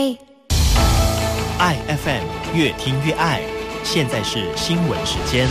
爱 FM 越听越爱，现在是新闻时间。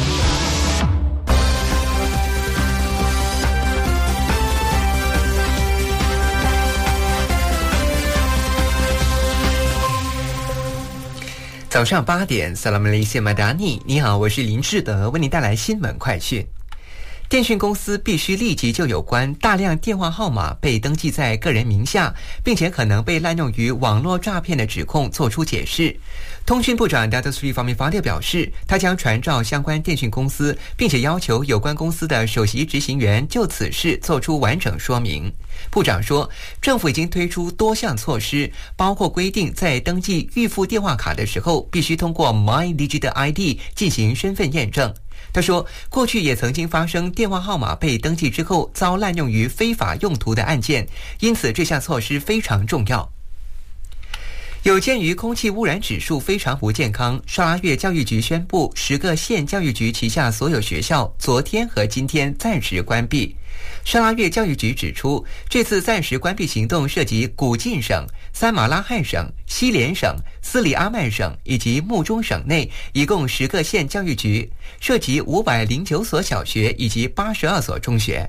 早上8点 Salam Malaysia Madani， 你好，我是林志德，为您带来新闻快讯。电讯公司必须立即就有关大量电话号码被登记在个人名下，并且可能被滥用于网络诈骗的指控做出解释。通讯部长 Datuk Seri Fahmi Fadzil 表示，他将传召相关电讯公司，并且要求有关公司的首席执行员就此事做出完整说明。部长说，政府已经推出多项措施，包括规定在登记预付电话卡的时候，必须通过 MyDigital ID 进行身份验证。他说，过去也曾经发生电话号码被登记之后遭滥用于非法用途的案件，因此这项措施非常重要。有鉴于空气污染指数非常不健康，沙拉越教育局宣布10个县教育局旗下所有学校昨天和今天暂时关闭。沙拉越教育局指出，这次暂时关闭行动涉及古晋省、三马拉罕省、西连省、斯里阿曼省以及木中省内一共10个县教育局，涉及509所小学以及82所中学。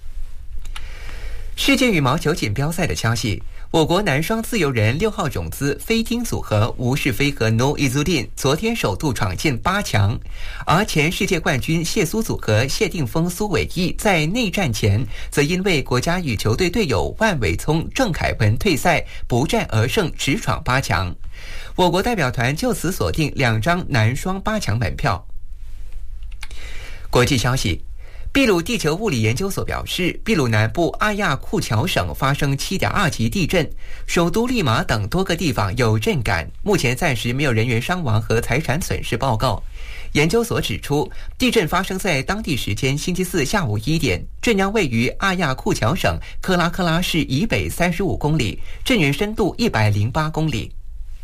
世界羽毛球锦标赛的消息，我国男双自由人6号种子飞汀组合吴世飞和 Noor Izzuddin 昨天首度闯进8强，而前世界冠军谢苏组合谢定峰、苏伟毅在内战前则因为国家羽球队队友万伟聪、郑凯文退赛不战而胜，直闯8强。我国代表团就此锁定2张男双8强门票。国际消息，秘鲁地球物理研究所表示，秘鲁南部阿亚库乔省发生7.2级地震，首都利马等多个地方有震感，目前暂时没有人员伤亡和财产损失报告。研究所指出，地震发生在当地时间星期四下午1点，震央位于阿亚库乔省克拉克拉市以北35公里，震源深度108公里。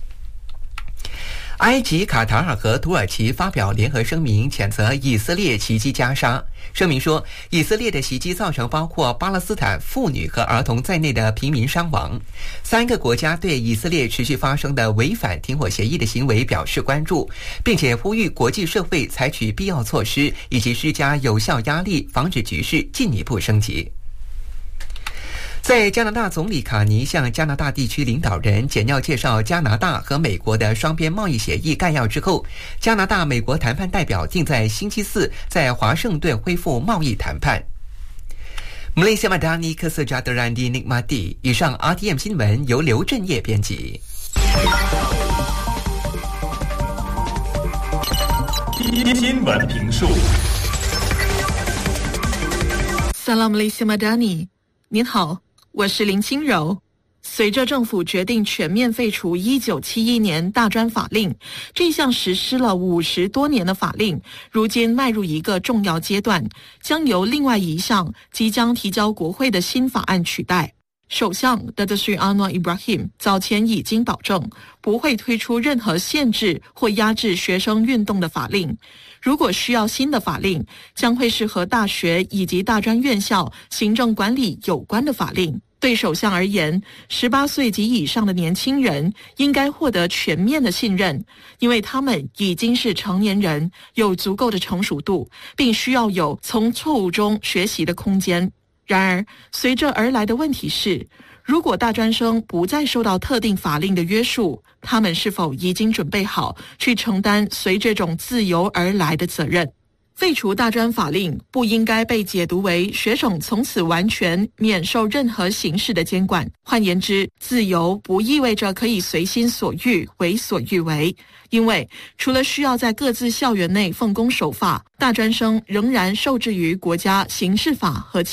埃及、卡塔尔和土耳其发表联合声明，谴责以色列袭击加沙。声明说，以色列的袭击造成包括巴勒斯坦妇女和儿童在内的平民伤亡。3个国家对以色列持续发生的违反停火协议的行为表示关注，并且呼吁国际社会采取必要措施，以及施加有效压力，防止局势进一步升级。在加拿大总理卡尼向加拿大地区领导人简要介绍加拿大和美国的双边贸易协议概要之后，加拿大美国谈判代表定在星期四在华盛顿恢复贸易谈判。Malaysia Madani Kesejahteraan dinikmati。以上 RTM 新闻由刘振业编辑。 新闻评述。 Salam Malaysia Madani， 您好，我是林清柔。随着政府决定全面废除1971年大专法令，这项实施了50多年的法令，如今迈入一个重要阶段，将由另外一项即将提交国会的新法案取代。首相 Datuk Seri Anwar Ibrahim 早前已经保证不会推出任何限制或压制学生运动的法令。如果需要新的法令，将会是和大学以及大专院校行政管理有关的法令。对首相而言，18岁及以上的年轻人应该获得全面的信任，因为他们已经是成年人，有足够的成熟度，并需要有从错误中学习的空间。然而，随着而来的问题是，如果大专生不再受到特定法令的约束，他们是否已经准备好去承担随这种自由而来的责任？废除大专法令不应该被解读为学生从此完全免受任何形式的监管。换言之，自由不意味着可以随心所欲、为所欲为，因为除了需要在各自校园内奉公守法，大专生仍然受制于国家刑事法和